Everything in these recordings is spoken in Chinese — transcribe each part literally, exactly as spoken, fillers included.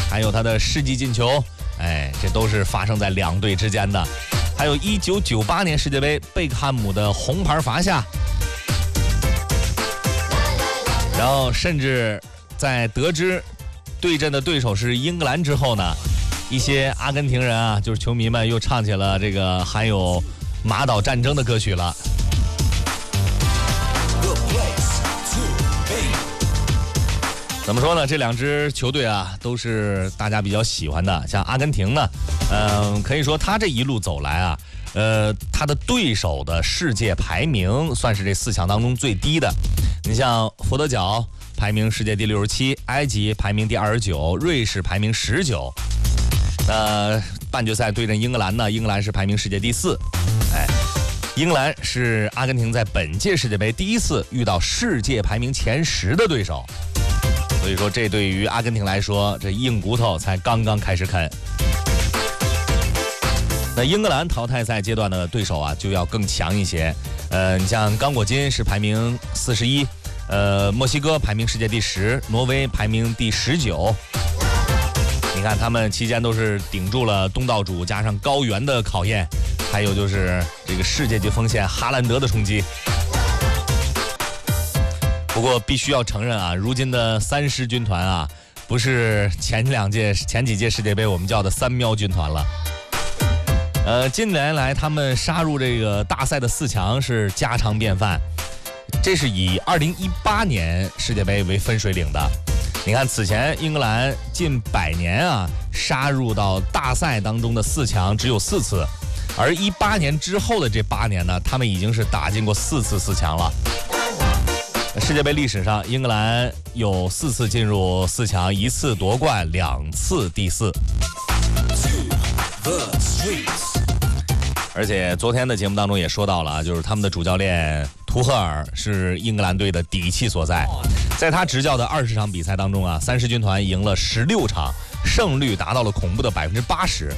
还有他的世纪进球，哎，这都是发生在两队之间的。还有一九九八年世界杯贝克汉姆的红牌罚下，然后甚至在得知对阵的对手是英格兰之后呢，一些阿根廷人啊，就是球迷们又唱起了这个含有马岛战争的歌曲了。怎么说呢？这两支球队啊，都是大家比较喜欢的。像阿根廷呢，嗯、呃，可以说他这一路走来啊，呃，他的对手的世界排名算是这四强当中最低的。你像佛得角排名世界第六十七，埃及排名第二十九，瑞士排名十九。那半决赛对阵英格兰呢，英格兰是排名世界第四。哎，英格兰是阿根廷在本届世界杯第一次遇到世界排名前十的对手。所以说，这对于阿根廷来说，这硬骨头才刚刚开始啃。那英格兰淘汰赛阶段的对手啊，就要更强一些。呃，你像刚果金是排名四十一，呃，墨西哥排名世界第十，挪威排名第十九。你看他们期间都是顶住了东道主加上高原的考验，还有就是这个世界级锋线哈兰德的冲击。不过必须要承认啊，如今的三狮军团啊，不是前两届、前几届世界杯我们叫的三喵军团了。呃，近年来他们杀入这个大赛的四强是家常便饭，这是以二零一八年世界杯为分水岭的。你看，此前英格兰近百年啊，杀入到大赛当中的四强只有四次，而一八年之后的这八年呢，他们已经是打进过四次四强了。世界杯历史上，英格兰有四次进入四强，一次夺冠，两次第四。而且昨天的节目当中也说到了，就是他们的主教练图赫尔是英格兰队的底气所在。在他执教的二十场比赛当中啊，三狮军团赢了十六场，胜率达到了恐怖的百分之八十。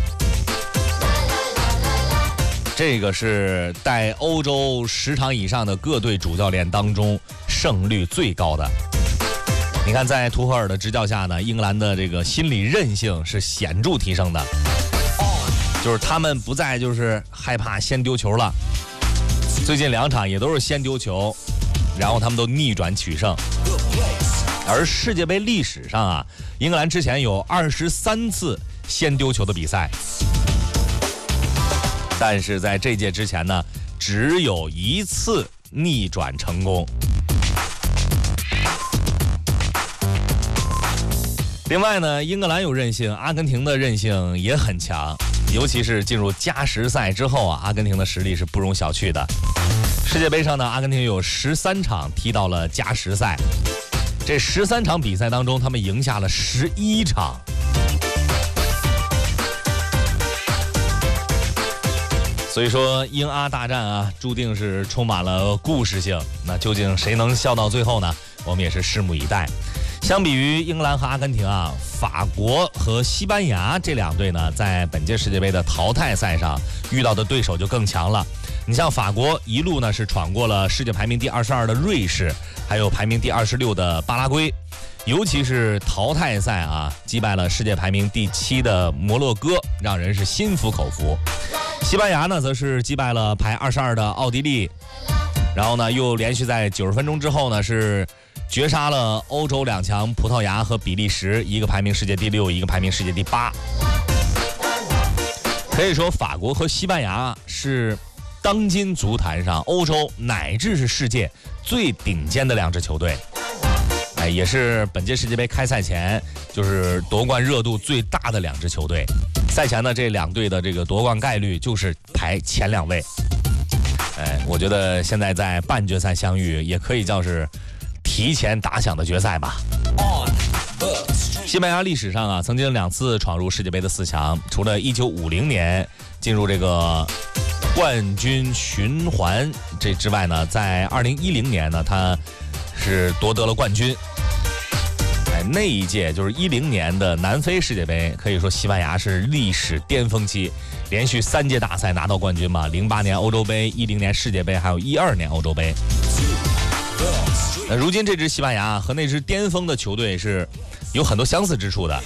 这个是带欧洲十场以上的各队主教练当中胜率最高的。你看，在图赫尔的执教下呢，英格兰的这个心理韧性是显著提升的，就是他们不再就是害怕先丢球了，最近两场也都是先丢球，然后他们都逆转取胜。而世界杯历史上啊，英格兰之前有二十三次先丢球的比赛，但是在这届之前呢，只有一次逆转成功。另外呢，英格兰有韧性，阿根廷的韧性也很强，尤其是进入加时赛之后啊，阿根廷的实力是不容小觑的。世界杯上呢，阿根廷有十三场踢到了加时赛，这十三场比赛当中，他们赢下了十一场。所以说，英阿大战啊，注定是充满了故事性。那究竟谁能笑到最后呢？我们也是拭目以待。相比于英格兰和阿根廷啊，法国和西班牙这两队呢，在本届世界杯的淘汰赛上遇到的对手就更强了。你像法国一路呢是闯过了世界排名第二十二的瑞士，还有排名第二十六的巴拉圭，尤其是淘汰赛啊，击败了世界排名第七的摩洛哥，让人是心服口服。西班牙呢，则是击败了排二十二的奥地利，然后呢，又连续在九十分钟之后呢，是绝杀了欧洲两强葡萄牙和比利时，一个排名世界第六，一个排名世界第八。可以说，法国和西班牙是当今足坛上欧洲乃至是世界最顶尖的两支球队。哎，也是本届世界杯开赛前就是夺冠热度最大的两支球队。赛前呢，这两队的这个夺冠概率就是排前两位。哎，我觉得现在在半决赛相遇，也可以叫是提前打响的决赛吧。西班牙历史上啊，曾经两次闯入世界杯的四强，除了一九五零年进入这个冠军循环这之外呢，在二零一零年呢，他是夺得了冠军。哎，那一届就是一零年的南非世界杯，可以说西班牙是历史巅峰期，连续三届大赛拿到冠军嘛，零八年欧洲杯、一零年世界杯，还有一二年欧洲杯。那如今这支西班牙和那支巅峰的球队是有很多相似之处的。